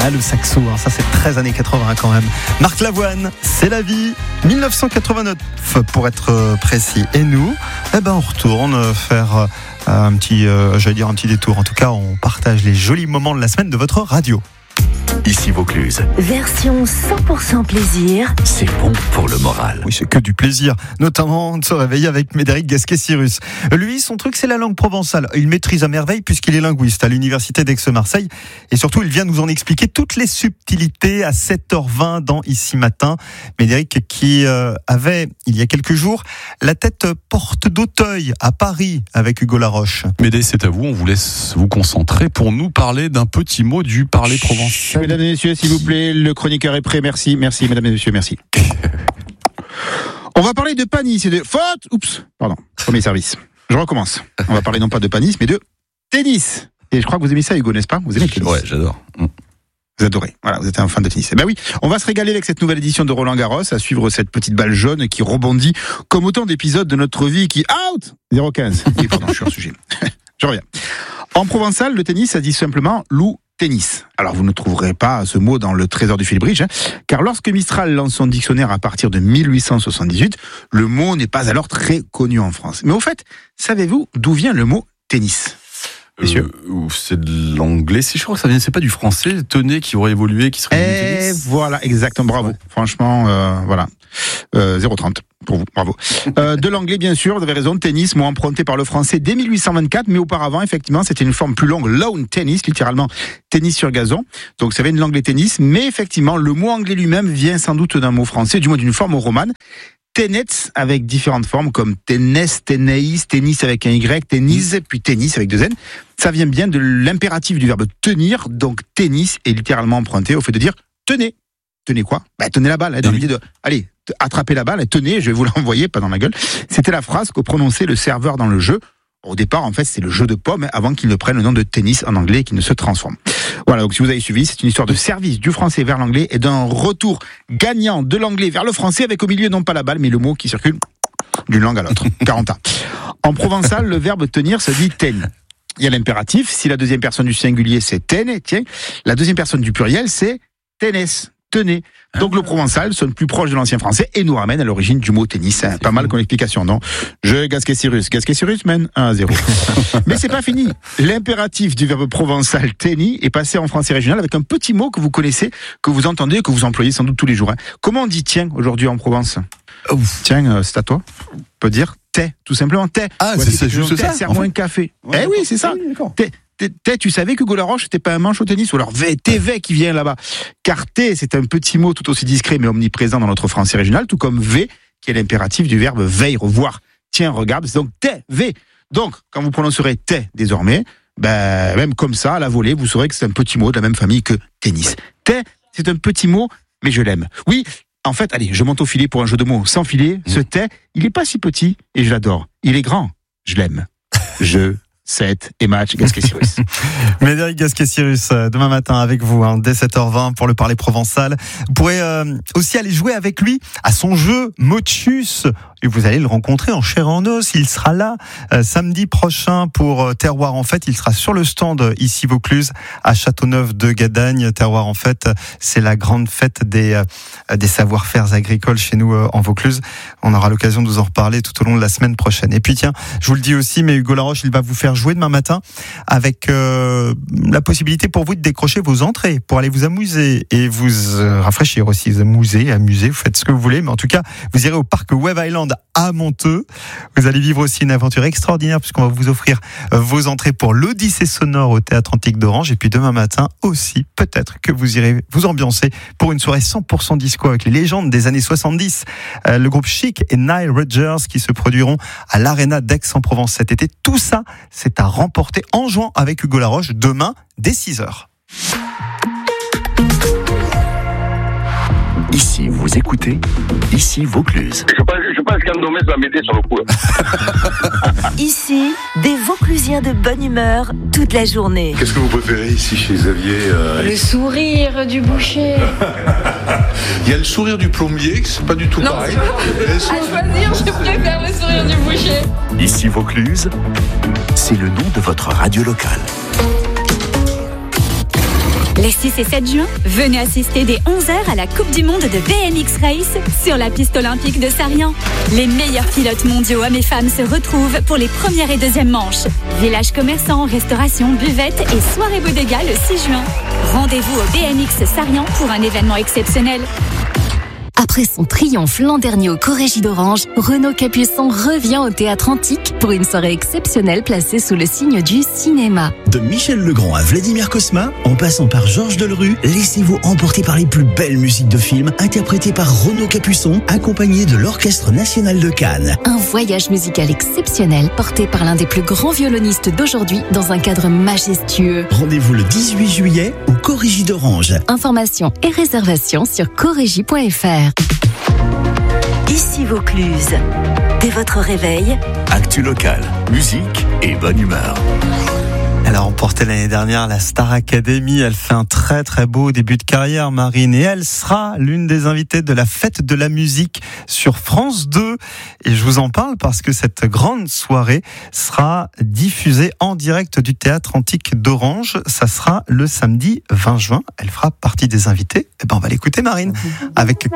Ah, le saxo, ça c'est 13 années 80 quand même. Marc Lavoine, c'est la vie, 1989 pour être précis. Et nous, on retourne faire un petit détour. En tout cas, on partage les jolis moments de la semaine de votre radio. Ici Vaucluse. Version 100% plaisir. C'est bon pour le moral. Oui, c'est que du plaisir, notamment de se réveiller avec Médéric Gasquet-Cyrus. Lui, son truc, c'est la langue provençale. Il maîtrise à merveille puisqu'il est linguiste à l'université d'Aix-Marseille. Et surtout, il vient nous en expliquer toutes les subtilités à 7h20 dans Ici Matin. Médéric qui avait, il y a quelques jours, la tête porte d'Auteuil à Paris avec Hugo Laroche. Médé, c'est à vous, on vous laisse vous concentrer pour nous parler d'un petit mot du parler provençal. Mesdames et messieurs, s'il vous plaît, le chroniqueur est prêt. Merci, mesdames et messieurs, merci. On va parler de panis et de faute. Premier service. Je recommence. On va parler non pas de panis, mais de tennis. Et je crois que vous aimez ça, Hugo, n'est-ce pas? Vous aimez le tennis? Ouais, j'adore. Vous adorez. Voilà, vous êtes un fan de tennis. Eh ben oui, on va se régaler avec cette nouvelle édition de Roland Garros, à suivre cette petite balle jaune qui rebondit comme autant d'épisodes de notre vie qui out 0,15. Oui, pardon, je suis hors sujet. Je reviens. En provençal, le tennis, ça dit simplement loup. Tennis. Alors vous ne trouverez pas ce mot dans le trésor du Félibridge, car lorsque Mistral lance son dictionnaire à partir de 1878, le mot n'est pas alors très connu en France. Mais au fait, savez-vous d'où vient le mot tennis, messieurs? C'est de l'anglais, je crois que ça vient, c'est pas du français, tenez, qui aurait évolué, qui serait du tennis. Voilà, exactement, bravo. Ouais. Franchement, voilà. 0,30 pour vous, bravo. De l'anglais, bien sûr, vous avez raison, tennis, mot emprunté par le français dès 1824, mais auparavant, effectivement, c'était une forme plus longue, lawn tennis, littéralement tennis sur gazon. Donc ça vient de l'anglais tennis, mais effectivement, le mot anglais lui-même vient sans doute d'un mot français, du moins d'une forme romane. Tenets avec différentes formes comme tennis, teneis, tennis avec un Y, tennis, puis tennis avec 2 N. Ça vient bien de l'impératif du verbe tenir, donc tennis est littéralement emprunté au fait de dire tenez. Tenez quoi? Tenez la balle, dans l'idée de allez, attrapez la balle, tenez, je vais vous l'envoyer, pas dans la gueule. C'était la phrase que prononçait le serveur dans le jeu. Au départ, en fait, c'est le jeu de pommes avant qu'il ne prenne le nom de tennis en anglais et qu'il ne se transforme. Voilà, donc si vous avez suivi, c'est une histoire de service du français vers l'anglais et d'un retour gagnant de l'anglais vers le français avec au milieu non pas la balle, mais le mot qui circule d'une langue à l'autre. 40 ans. En provençal, le verbe tenir se dit ten. Il y a l'impératif. Si la deuxième personne du singulier, c'est ten, tiens. La deuxième personne du pluriel, c'est tenes. Tenez. Donc le provençal sonne plus proche de l'ancien français et nous ramène à l'origine du mot tennis. Pas mal comme explication, non? Gasquet-Cyrus, mène 1-0. Mais c'est pas fini. L'impératif du verbe provençal tennis est passé en français régional avec un petit mot que vous connaissez, que vous entendez, que vous employez sans doute tous les jours. Comment on dit tiens aujourd'hui en Provence? Tiens, c'est à toi. On peut dire thé, tout simplement thé. Ah, c'est juste ça. Serre-moi un café. Ouais, oui, c'est ça. Oui, tu savais qu'Hugo Laroche n'était pas un manche au tennis? Ou alors TV qui vient là-bas. Car T, c'est un petit mot tout aussi discret mais omniprésent dans notre français régional, tout comme V, qui est l'impératif du verbe veille, revoir. Tiens, regarde, c'est donc TV. Donc, quand vous prononcerez T désormais, même comme ça, à la volée, vous saurez que c'est un petit mot de la même famille que tennis. T, c'est un petit mot, mais je l'aime. Oui, en fait, allez, je monte au filet pour un jeu de mots sans filet. Ce T, il est pas si petit et je l'adore. Il est grand, je l'aime. 7 et match Gasquet-Cyrus. Médéric Gasquet-Cyrus, demain matin avec vous, dès 7h20 pour le parler provençal. Vous pourrez aussi aller jouer avec lui à son jeu Motus. Et vous allez le rencontrer en chair et en os. Il sera là samedi prochain pour Terroir en Fête. Il sera sur le stand ici Vaucluse à Châteauneuf de Gadagne. Terroir en Fête, c'est la grande fête des savoir-faire agricoles chez nous en Vaucluse. On aura l'occasion de vous en reparler tout au long de la semaine prochaine. Et puis tiens, je vous le dis aussi, mais Hugo Laroche, il va vous faire jouer demain matin avec la possibilité pour vous de décrocher vos entrées pour aller vous amuser et vous rafraîchir aussi, vous amuser, vous faites ce que vous voulez. Mais en tout cas, vous irez au parc Wave Island à Monteux. Vous allez vivre aussi une aventure extraordinaire puisqu'on va vous offrir vos entrées pour l'Odyssée sonore au Théâtre Antique d'Orange. Et puis demain matin aussi, peut-être que vous irez vous ambiancer pour une soirée 100% disco avec les légendes des années 70. Le groupe Chic et Nile Rodgers qui se produiront à l'Arena d'Aix-en-Provence cet été. Tout ça, c'est à remporter en jouant avec Hugo Laroche demain dès 6h. Ici, vous écoutez, ici Vaucluse. Je pense qu'Andomès va m'aider sur le coup. Ici, des Vauclusiens de bonne humeur toute la journée. Qu'est-ce que vous préférez ici chez Xavier Le sourire du boucher. Il y a le sourire du plombier, c'est pas du tout pareil. À choisir, je préfère le sourire du boucher. Ici Vaucluse, c'est le nom de votre radio locale. Les 6 et 7 juin, venez assister dès 11h à la Coupe du Monde de BMX Race sur la piste olympique de Sarriens. Les meilleurs pilotes mondiaux hommes et femmes se retrouvent pour les premières et deuxièmes manches. Village commerçant, restauration, buvette et soirée bodega le 6 juin. Rendez-vous au BMX Sarriens pour un événement exceptionnel. Après son triomphe l'an dernier au Corrégie d'Orange, Renaud Capuçon revient au Théâtre Antique pour une soirée exceptionnelle placée sous le signe du cinéma. De Michel Legrand à Vladimir Cosma, en passant par Georges Delerue, laissez-vous emporter par les plus belles musiques de films interprétées par Renaud Capuçon, accompagné de l'Orchestre National de Cannes. Un voyage musical exceptionnel porté par l'un des plus grands violonistes d'aujourd'hui dans un cadre majestueux. Rendez-vous le 18 juillet au Corrégie d'Orange. Informations et réservations sur corrégie.fr. Ici Vaucluse. Dès votre réveil, Actu locale, musique et bonne humeur. Elle a remporté l'année dernière la Star Academy. Elle fait un très très beau début de carrière, Marine. Et elle sera l'une des invitées de la fête de la musique sur France 2. Et je vous en parle parce que cette grande soirée sera diffusée en direct du Théâtre Antique d'Orange. Ça sera le samedi 20 juin. Elle fera partie des invités. Et ben on va l'écouter, Marine, avec